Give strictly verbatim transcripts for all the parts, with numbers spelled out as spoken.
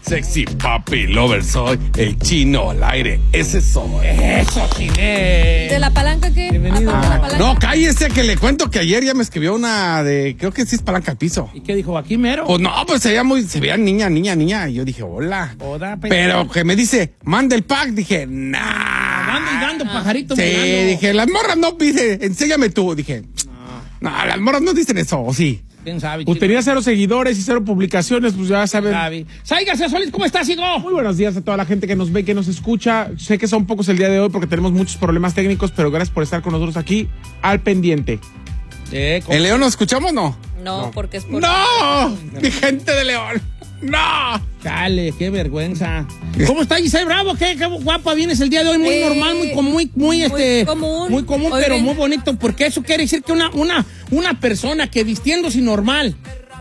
Sexy papi lover soy, el chino al aire, ese soy. Eso, Chinel. ¿De la palanca qué? Bienvenido. ¿A poco la palanca? No, cállese que le cuento que ayer ya me escribió una de, creo que sí es palanca al piso. ¿Y qué dijo? ¿Aquí mero? Pues no, pues se veía muy, se veía niña, niña, niña. Y yo dije, hola. Hola, pe- Pero que me dice, manda el pack, dije, nah. Dando y dando, pajarito. Sí, volando. dije, las morras no piden, enséñame tú. Dije, no, las morras no dicen eso, ¿o sí? ¿Quién sabe? Pues tenía cero seguidores y cero publicaciones, pues ya saben. Sabe. Sai García Solís, ¿cómo estás, hijo? Muy buenos días a toda la gente que nos ve, que nos escucha. Sé que son pocos el día de hoy porque tenemos muchos problemas técnicos, pero gracias por estar con nosotros aquí al pendiente. Eh, ¿cómo? ¿En León nos escuchamos no? No, porque es por... ¡No! ¡Mi gente de León! ¡No! Chale, qué vergüenza. ¿Cómo está Giselle Bravo? ¿Qué, qué guapa vienes el día de hoy? Muy Eh, normal, muy, com- muy, muy, este, común. muy común, Hoy pero ven- muy bonito, porque eso quiere decir que una, una, una persona que vistiéndose normal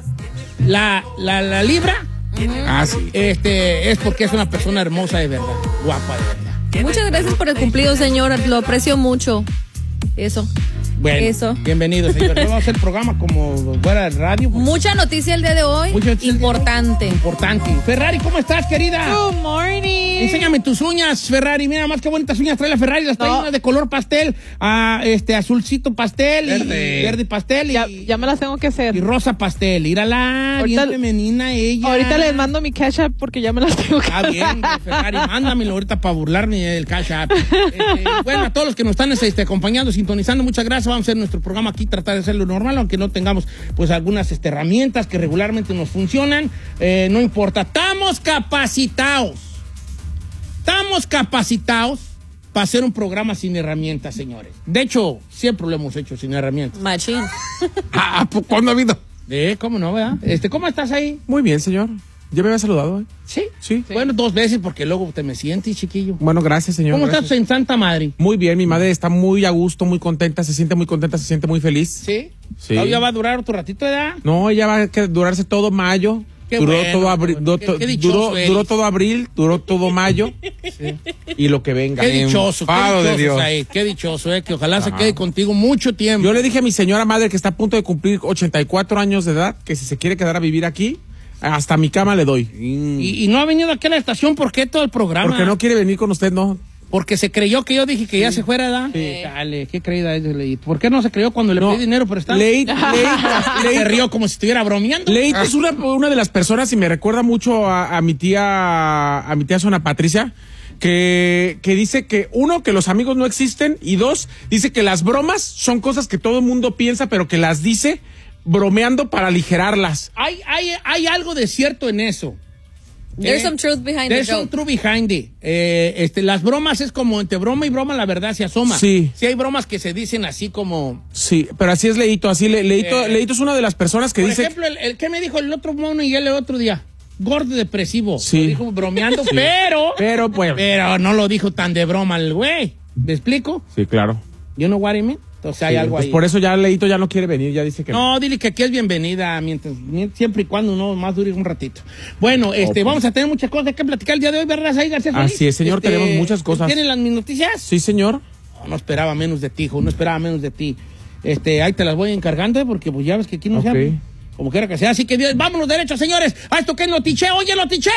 la, la, la libra, Ah, sí. este, es porque es una persona hermosa de verdad, guapa de verdad. Muchas gracias por el cumplido, señor. Lo aprecio mucho. Eso. Bueno, Eso. bienvenido, señor. Vamos a hacer el programa como fuera de radio. Mucha noticia el día de hoy. Mucha noticia el día de hoy. Importante. Importante. Ferrari, ¿cómo estás, querida? Good morning. Enséñame tus uñas, Ferrari. Mira más qué bonitas uñas trae la Ferrari. Las trae No. unas de color pastel, a este azulcito pastel, Verde. y verde pastel y, Ya, ya me las tengo que hacer. y rosa pastel. Mírala, bien Ahorita- femenina ella. Ahorita les mando mi cash app porque ya me las tengo que Está bien, Ferrari, mándamelo ahorita para burlarme del cash app. Este, bueno, a todos los que nos están este, acompañando, sintonizando, muchas gracias. Vamos a hacer nuestro programa aquí, tratar de hacerlo normal, aunque no tengamos pues algunas este, herramientas que regularmente nos funcionan. Eh, no importa, estamos capacitados. Estamos capacitados para hacer un programa sin herramientas, señores. De hecho, siempre lo hemos hecho sin herramientas. Machín. Ah, ¿cuándo ha habido? ¿Eh? ¿Cómo no, verdad? Este, ¿cómo estás ahí? Muy bien, señor. ¿Ya me había saludado hoy? ¿Sí? Sí. Bueno, dos veces porque luego te me sientes, chiquillo. Bueno, gracias, señor. ¿Cómo gracias. estás en Santa Madre? Muy bien, mi madre está muy a gusto, muy contenta, se siente muy contenta, se siente muy feliz. ¿Sí? Sí. ¿Todavía va a durar otro ratito de edad? No, ella va a que- durarse todo mayo. Qué duró bueno, todo abril, qué duró, bueno. Qué- qué duró, dichoso eres. duró todo abril, duró todo mayo. Y lo que venga. Qué dichoso, qué Enfado de dichoso, Dios. Said, qué dichoso, eh, que ojalá se quede contigo mucho tiempo. Yo le dije a mi señora madre que está a punto de cumplir ochenta y cuatro años de edad, que si se quiere quedar a vivir aquí, hasta mi cama le doy. y, y no ha venido aquí a la estación, ¿por qué todo el programa? Porque no quiere venir con usted, no. Porque se creyó que yo dije que ya se fuera, ¿verdad? Sí. Dale, qué creída es, Leito. ¿Por qué no se creyó cuando le No. pedí dinero por estar? Leí, leí, Se leí, rió como si estuviera bromeando. Leito es una, una de las personas y me recuerda mucho a, a mi tía, a mi tía Zona Patricia, que, que dice que uno, que los amigos no existen, y dos, dice que las bromas son cosas que todo el mundo piensa, pero que las dice bromeando para aligerarlas. Hay, hay, hay algo de cierto en eso. There's Eh, some truth behind There's the some joke. truth behind it. Eh, este, las bromas es como entre broma y broma la verdad se asoma. Sí. Sí hay bromas que se dicen así como... Sí, pero así es Leito, así le, Leito, Eh. Leito es una de las personas que Por dice... ejemplo, el, el que me dijo el otro mono y el otro día, gordo depresivo. Sí. Lo dijo bromeando, pero, Pero, pues... pero no lo dijo tan de broma el güey. ¿Me explico? Sí, claro. You know what I mean? Entonces hay Sí, algo pues ahí. por eso ya Leito ya no quiere venir, ya dice que No, dile que aquí es bienvenida, mientras, mientras- siempre y cuando no más dure un ratito. Bueno, este, Ok. vamos a tener muchas cosas que platicar el día de hoy, ¿verdad, Said García Solís? Así es, señor, Este, tenemos muchas cosas. ¿Tienen las mis noticias? Sí, señor. No, no esperaba menos de ti, hijo, no esperaba menos de ti. Este, ahí te las voy encargando, ¿eh? Porque pues ya ves que aquí no Ok. se habla. Como quiera que sea. Así que Dios, vámonos derechos, señores, a esto que es Notiche. ¡Oye, Notiche!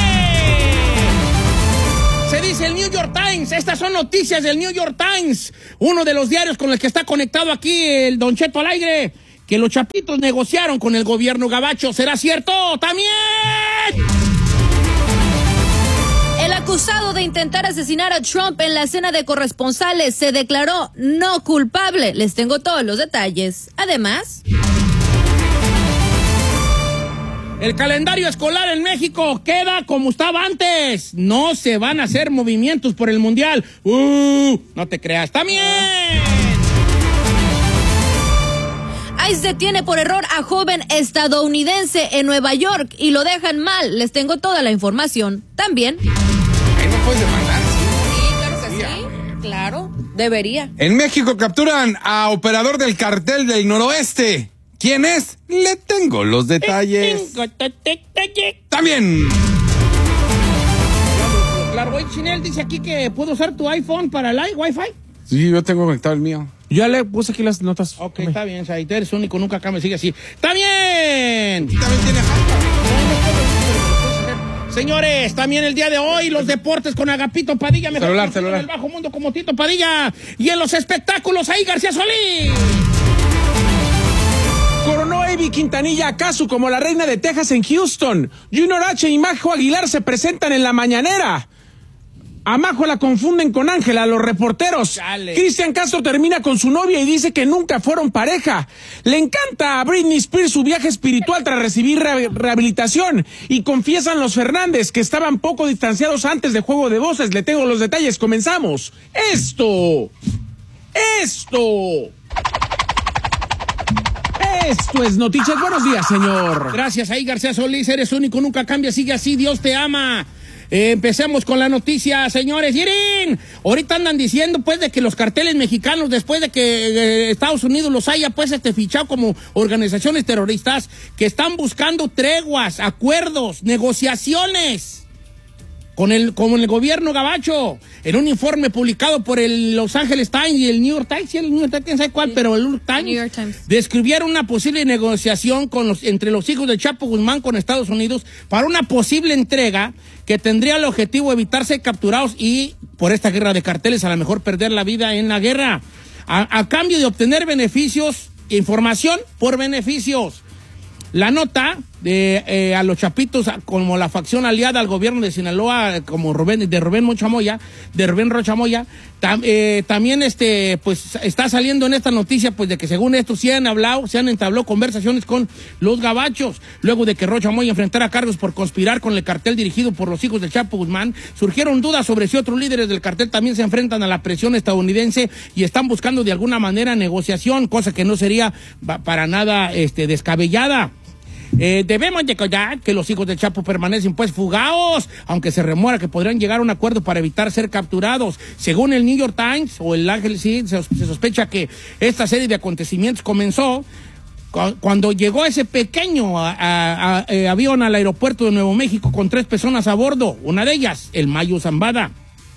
Se dice el New York Times. Estas son noticias del New York Times. Uno de los diarios con el que está conectado aquí el Don Cheto al aire. Que los chapitos negociaron con el gobierno gabacho. ¿Será cierto? ¡También! El acusado de intentar asesinar a Trump en la cena de corresponsales se declaró no culpable. Les tengo todos los detalles. Además, El calendario escolar en México queda como estaba antes. No se van a hacer movimientos por el Mundial. ¡Uh! No te creas. ¡También! ICE detiene por error a joven estadounidense en Nueva York y lo dejan mal. Les tengo toda la información. También. Ahí no puedes demandar. Sí, claro que sí. Claro, debería. En México capturan a operador del cartel del noroeste. ¿Quién es? Le tengo los detalles. También. Claro, oye, Chinel dice aquí que puedo usar tu iPhone para el Wi-Fi. Sí, yo tengo conectado el mío. Ya le puse aquí las notas. Ok, está bien, Said, eres único, nunca acá me sigue así. ¡Está bien! También tiene hashtag. Señores, también el día de hoy los deportes con Agapito Padilla, mejor Celular, conocido celular. en el bajo mundo como Tito Padilla. Y en los espectáculos, ahí García Solís. Coronó Avi Quintanilla a Casu como la reina de Texas en Houston. Junior H y Majo Aguilar se presentan en la mañanera. A Majo la confunden con Ángela, los reporteros. Chale. Cristian Castro termina con su novia y dice que nunca fueron pareja. Le encanta a Britney Spears su viaje espiritual tras recibir re- rehabilitación. Y confiesan los Fernández que estaban poco distanciados antes de Juego de Voces. Le tengo los detalles, comenzamos. Esto. Esto. Esto es Noticias. Buenos días, señor. Gracias, ahí García Solís, eres único, nunca cambia, sigue así, Dios te ama. Eh, empecemos con la noticia, señores. Miren, ahorita andan diciendo pues de que los carteles mexicanos, después de que eh, Estados Unidos los haya pues este fichado como organizaciones terroristas, que están buscando treguas, acuerdos, negociaciones con el, con el gobierno gabacho. En un informe publicado por el Los Angeles Times y el New York Times, sí, el New York Times, quién sabe cuál, pero el New York Times, New York Times describieron una posible negociación con los, entre los hijos de Chapo Guzmán con Estados Unidos para una posible entrega que tendría el objetivo de evitar ser capturados y, por esta guerra de carteles, a lo mejor perder la vida en la guerra, a, a cambio de obtener beneficios, información por beneficios. La nota de eh, a los chapitos como la facción aliada al gobierno de Sinaloa, como Rubén, de Rubén Rocha Moya, de Rubén Rocha Moya, tam, eh, también este, pues está saliendo en esta noticia pues de que según esto se han hablado, se han entablado conversaciones con los gabachos, luego de que Rocha Moya enfrentara cargos por conspirar con el cartel dirigido por los hijos del Chapo Guzmán. Surgieron dudas sobre si otros líderes del cartel también se enfrentan a la presión estadounidense y están buscando de alguna manera negociación, cosa que no sería para nada este, descabellada. Eh, debemos recordar que los hijos del Chapo permanecen pues fugados, aunque se remora que podrían llegar a un acuerdo para evitar ser capturados. Según el New York Times o el Ángel, sí, se, se sospecha que esta serie de acontecimientos comenzó cu- cuando llegó ese pequeño a, a, a, eh, avión al aeropuerto de Nuevo México con tres personas a bordo, una de ellas, el Mayo Zambada.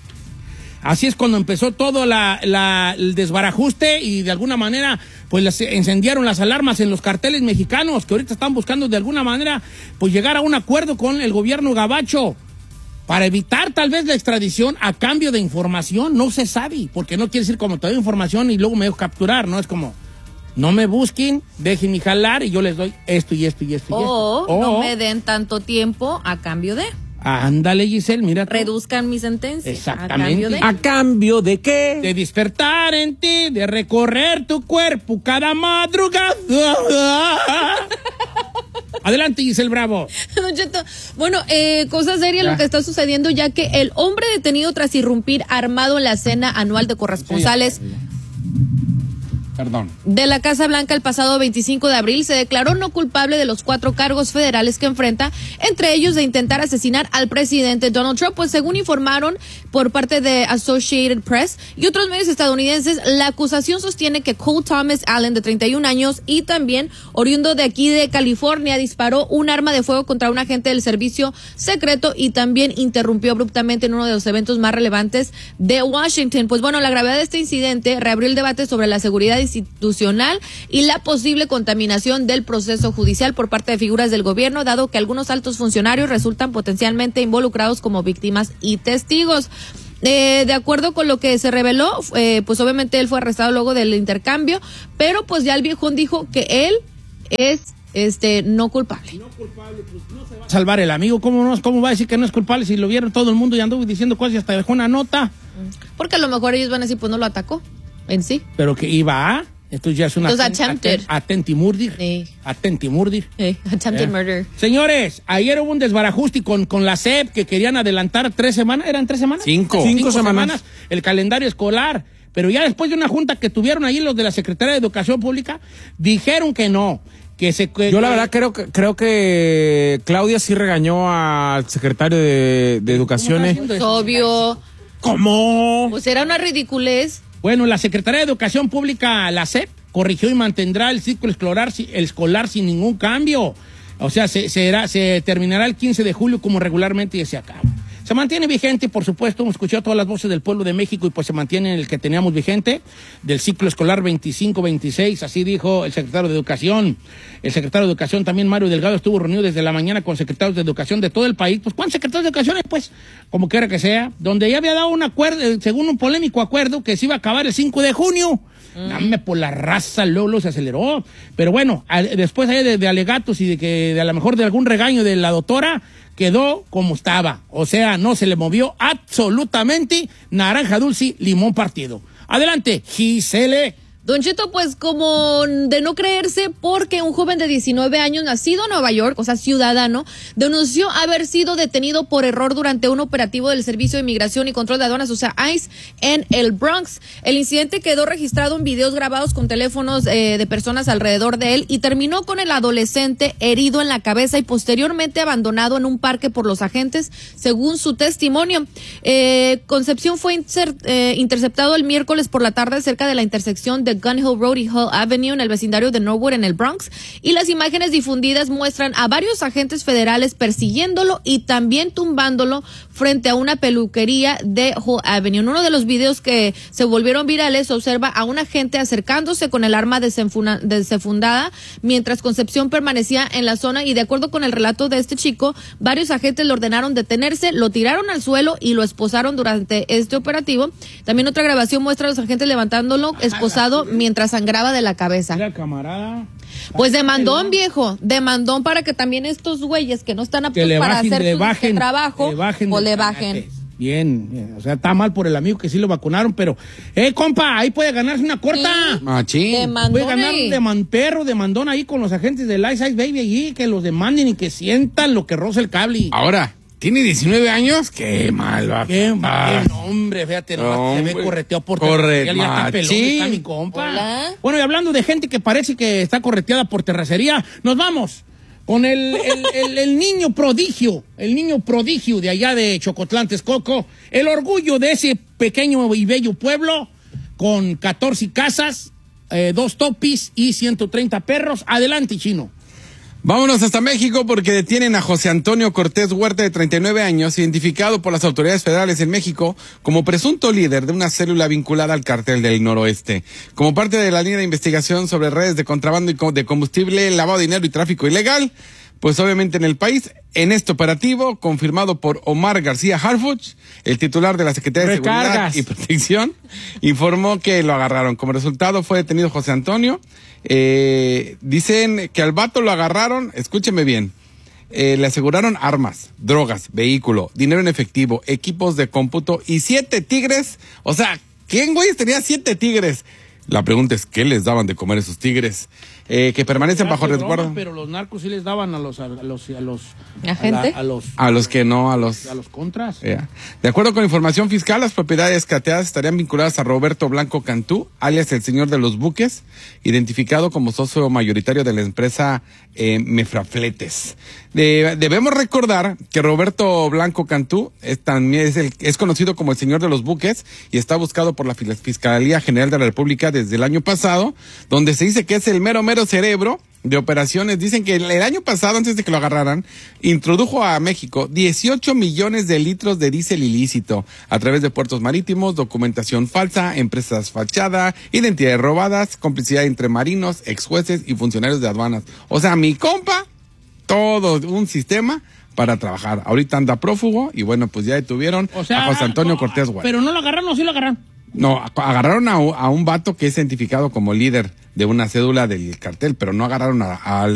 Así es cuando empezó todo la, la, el desbarajuste y de alguna manera pues las, encendieron las alarmas en los carteles mexicanos que ahorita están buscando de alguna manera pues llegar a un acuerdo con el gobierno gabacho para evitar tal vez la extradición a cambio de información. No se sabe, porque no quiere decir como te doy información y luego me dejo capturar, ¿no? Es como, no me busquen, déjenme jalar y yo les doy esto y esto y esto y O esto. no O, me den tanto tiempo a cambio de. ándale, Giselle, mira tú. Reduzcan mi sentencia. Exactamente. A cambio de. ¿A cambio de qué? De despertar en ti, de recorrer tu cuerpo cada madrugada. Adelante, Giselle Bravo. Don Cheto, bueno, eh, cosa seria lo que está sucediendo, ya que el hombre detenido tras irrumpir armado en la cena anual de corresponsales Perdón. de la Casa Blanca el pasado veinticinco de abril se declaró no culpable de los cuatro cargos federales que enfrenta, entre ellos de intentar asesinar al presidente Donald Trump. Pues según informaron por parte de Associated Press y otros medios estadounidenses, la acusación sostiene que Cole Thomas Allen, de treinta y un años y también oriundo de aquí de California, disparó un arma de fuego contra un agente del servicio secreto y también interrumpió abruptamente en uno de los eventos más relevantes de Washington. Pues bueno, la gravedad de este incidente reabrió el debate sobre la seguridad institucional y la posible contaminación del proceso judicial por parte de figuras del gobierno, dado que algunos altos funcionarios resultan potencialmente involucrados como víctimas y testigos. Eh, de acuerdo con lo que se reveló, eh, pues obviamente él fue arrestado luego del intercambio, pero pues ya el viejón dijo que él es este no culpable. No culpable, pues no se va a salvar el amigo. ¿Cómo, no, ¿Cómo va a decir que no es culpable si lo vieron todo el mundo y anduvo diciendo cosas y hasta dejó una nota? Porque a lo mejor ellos van a decir, pues no lo atacó en sí. Pero que iba a... Esto ya es una... Entonces, attempted. Atentimurdir. Sí. Atentimurdir. Eh, attempted Eh. murder. Señores, ayer hubo un desbarajuste con, con la S E P que querían adelantar tres semanas. ¿Eran tres semanas? Cinco. Cinco semanas. El calendario escolar. Pero ya después de una junta que tuvieron ahí los de la Secretaría de Educación Pública, dijeron que no. Que se, que, Yo la verdad creo que creo que Claudia sí regañó al secretario de, de Educación. está eh. haciendo Es eso? obvio. ¿Cómo? Pues era una ridiculez. Bueno, la Secretaría de Educación Pública, la S E P, corrigió y mantendrá el ciclo escolar, el escolar sin ningún cambio. O sea, se, será, se terminará el quince de julio como regularmente y se acaba. Se mantiene vigente, por supuesto, hemos escuchado todas las voces del pueblo de México y pues se mantiene el que teníamos vigente del ciclo escolar veinticinco veintiséis, así dijo el secretario de Educación. El secretario de Educación también, Mario Delgado, estuvo reunido desde la mañana con secretarios de Educación de todo el país. Pues, ¿cuántos secretarios de Educación hay? Pues, como quiera que sea, donde ya había dado un acuerdo, según un polémico acuerdo, que se iba a acabar el cinco de junio. Dame por la raza, luego se aceleró. Pero bueno, a, después ahí de, de alegatos y de que de a lo mejor de algún regaño de la doctora, quedó como estaba. O sea, no se le movió absolutamente naranja dulce, limón partido. Adelante, Gisele. Don Cheto, pues como de no creerse, porque un joven de diecinueve años nacido en Nueva York, o sea, ciudadano, denunció haber sido detenido por error durante un operativo del Servicio de Inmigración y Control de Aduanas, o sea, ICE, en el Bronx. El incidente quedó registrado en videos grabados con teléfonos eh, de personas alrededor de él y terminó con el adolescente herido en la cabeza y posteriormente abandonado en un parque por los agentes, según su testimonio. Eh, Concepción fue inter, eh, interceptado el miércoles por la tarde cerca de la intersección de Gun Hill Road y Hill Avenue en el vecindario de Norwood en el Bronx, y las imágenes difundidas muestran a varios agentes federales persiguiéndolo y también tumbándolo frente a una peluquería de Hill Avenue. En uno de los videos que se volvieron virales se observa a un agente acercándose con el arma desenfuna, desenfundada mientras Concepción permanecía en la zona, y de acuerdo con el relato de este chico, varios agentes le ordenaron detenerse, lo tiraron al suelo y lo esposaron durante este operativo. También otra grabación muestra a los agentes levantándolo esposado mientras sangraba de la cabeza. Mira, camarada. Pues demandón, viejo, demandón para que también estos güeyes que no están aptos le para bajen, hacer le su bajen, trabajo, le bajen o de le carácter. bajen. Bien, bien, o sea, está mal por el amigo que sí lo vacunaron, pero, eh, compa, ahí puede ganarse una corta. Sí. Machín. Demandón Puede ganar ahí. un deman perro, demandón ahí con los agentes del Ice Ice Baby allí, que los demanden y que sientan lo que roza el cable. Ahora, ¿tiene diecinueve años? Qué mal va. Qué, Ah. qué nombre, fíjate, no, se ve Hombre. correteado por Corre- terracería, ya está pelón, machín. está mi compa. Hola. Bueno, y hablando de gente que parece que está correteada por terracería, nos vamos con el, el, el, el niño prodigio, el niño prodigio de allá de Chocotlán, Texcoco, el orgullo de ese pequeño y bello pueblo, con catorce casas, eh, dos topis y ciento treinta perros. Adelante, Chino. Vámonos hasta México porque detienen a José Antonio Cortés Huerta, de treinta y nueve años, identificado por las autoridades federales en México como presunto líder de una célula vinculada al Cártel del Noroeste. Como parte de la línea de investigación sobre redes de contrabando y co- de combustible, lavado de dinero y tráfico ilegal, pues obviamente en el país, en este operativo, confirmado por Omar García Harfuch, el titular de la Secretaría de Recargas. Seguridad y Protección, informó que lo agarraron. Como resultado fue detenido José Antonio. Eh, dicen que al vato lo agarraron, escúcheme bien, eh, le aseguraron armas, drogas, vehículo, dinero en efectivo, equipos de cómputo y siete tigres. O sea, ¿quién, güey, tenía siete tigres? La pregunta es, ¿qué les daban de comer esos tigres? Eh, que permanecen bajo Broma, resguardo. Pero los narcos sí les daban a los a los a los ¿A a gente? la- a los A los que no, a los... a los contras. Yeah. De acuerdo con información fiscal, las propiedades cateadas estarían vinculadas a Roberto Blanco Cantú, alias el señor de los buques, identificado como socio mayoritario de la empresa eh, Mefrafletes. De- debemos recordar que Roberto Blanco Cantú es, también es, el, es conocido como el señor de los buques y está buscado por la Fiscalía General de la República desde el año pasado, donde se dice que es el mero mero cerebro de operaciones. Dicen que el, el año pasado, antes de que lo agarraran, introdujo a México dieciocho millones de litros de diésel ilícito a través de puertos marítimos, documentación falsa, empresas fachada, identidades robadas, complicidad entre marinos, ex jueces y funcionarios de aduanas. O sea, mi compa, todo un sistema para trabajar. Ahorita anda prófugo y bueno, pues ya detuvieron O sea, a José Antonio no, Cortés Huerta. Pero no lo agarraron, o sí lo agarraron. No, agarraron a, a un vato que es identificado como líder de una cédula del cartel, pero no agarraron a- al